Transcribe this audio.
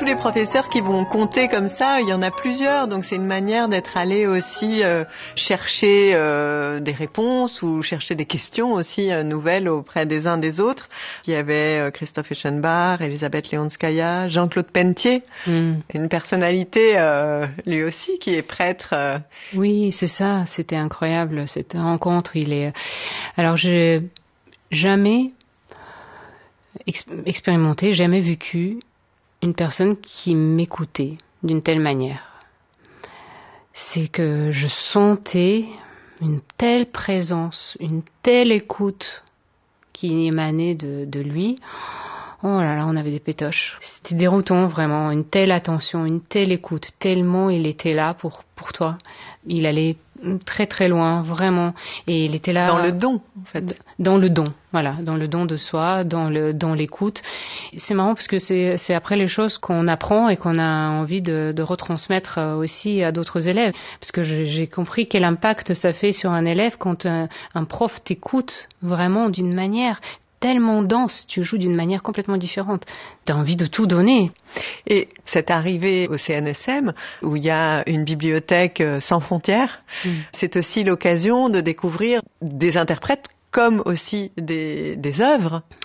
les professeurs qui vont compter comme ça, il y en a plusieurs, donc c'est une manière d'être allé aussi chercher des réponses ou chercher des questions aussi nouvelles auprès des uns des autres. Il y avait Christophe Eschenbach, Elisabeth Leonskaya, Jean-Claude Pentier, une personnalité lui aussi qui est prêtre. Oui, c'est ça, c'était incroyable cette rencontre. Alors j'ai jamais expérimenté, jamais vécu une personne qui m'écoutait d'une telle manière. C'est que je sentais une telle présence, une telle écoute qui émanait de lui. Oh là là, on avait des pétoches. C'était déroutant, vraiment. Une telle attention, une telle écoute, tellement il était là pour toi. Il allait très très loin, vraiment. Et il était là... Dans le don, en fait. Dans le don, voilà. Dans le don de soi, dans l'écoute. C'est marrant parce que c'est après les choses qu'on apprend et qu'on a envie de retransmettre aussi à d'autres élèves. Parce que j'ai compris quel impact ça fait sur un élève quand un prof t'écoute vraiment d'une manière tellement dense, tu joues d'une manière complètement différente. Tu as envie de tout donner. Et cette arrivée au CNSM, où il y a une bibliothèque sans frontières, c'est aussi l'occasion de découvrir des interprètes comme aussi des œuvres.